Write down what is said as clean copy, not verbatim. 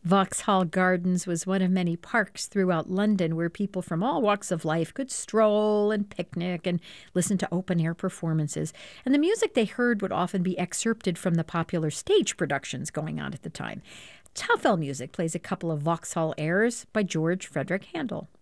Vauxhall Gardens was one of many parks throughout London where people from all walks of life could stroll and picnic and listen to open air performances. And the music they heard would often be excerpted from the popular stage productions going on at the time. Tafel Music plays a couple of Vauxhall airs by George Frederick Handel.